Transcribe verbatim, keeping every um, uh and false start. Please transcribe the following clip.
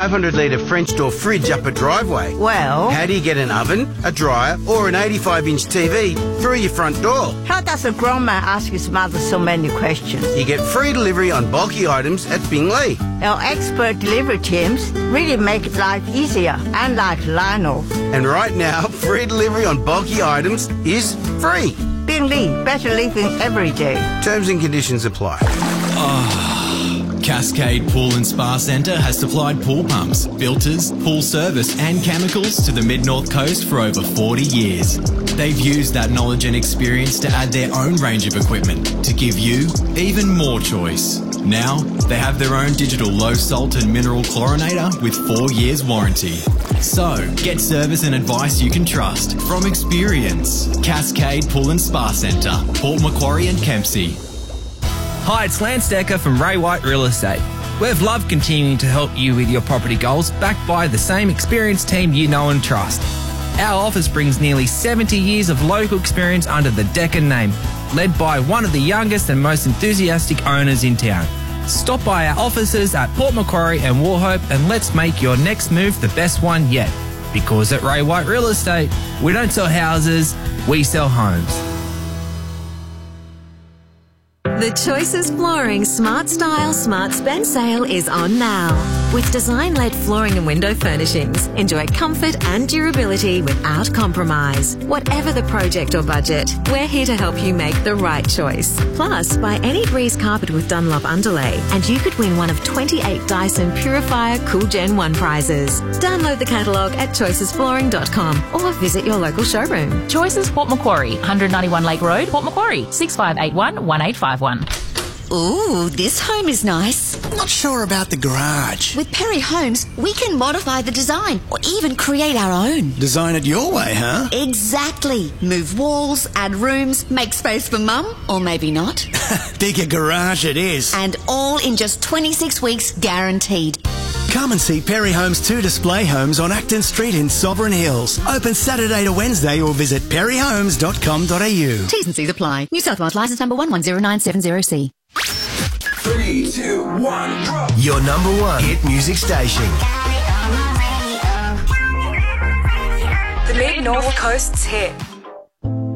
five hundred litre French door fridge up a driveway. Well, how do you get an oven, a dryer or an eighty-five inch T V through your front door? how does a grown man ask his mother so many questions? You get free delivery on bulky items at Bingley. Our expert delivery teams really make life easier, unlike Lionel. And right now, free delivery on bulky items is free. Bingley, better living every day. Terms and conditions apply. Cascade Pool and Spa Centre has supplied pool pumps, filters, pool service and chemicals to the Mid-North Coast for over forty years. They've used that knowledge and experience to add their own range of equipment to give you even more choice. Now, they have their own digital low salt and mineral chlorinator with four years warranty. So, get service and advice you can trust from experience. Cascade Pool and Spa Centre, Port Macquarie and Kempsey. Hi, it's Lance Decker from Ray White Real Estate. We've loved continuing to help you with your property goals, backed by the same experienced team you know and trust. Our office brings nearly seventy years of local experience under the Decker name, led by one of the youngest and most enthusiastic owners in town. Stop by our offices at Port Macquarie and Wauchope and let's make your next move the best one yet. Because at Ray White Real Estate, we don't sell houses, we sell homes. The Choices Flooring Smart Style Smart Spend sale is on now. With design-led flooring and window furnishings, enjoy comfort and durability without compromise. Whatever the project or budget, we're here to help you make the right choice. Plus, buy any Breeze carpet with Dunlop underlay and you could win one of twenty-eight Dyson Purifier Cool Gen one prizes. Download the catalogue at choices flooring dot com or visit your local showroom. Choices Port Macquarie, one ninety-one Lake Road, Port Macquarie, six five eight one, one eight five one. Ooh, this home is nice. Not sure about the garage. With Perry Homes, we can modify the design or even create our own. Design it your way, huh? Exactly. Move walls, add rooms, make space for mum, or maybe not. Bigger garage it is. And all in just twenty-six weeks guaranteed. Come and see Perry Homes two display homes on Acton Street in Sovereign Hills. Open Saturday to Wednesday or visit perry homes dot com dot a u. T's and C's apply. New South Wales licence number one one zero nine seven zero C. Three, two, one, drop. Your number one hit music station. The Mid-North Coast's hit.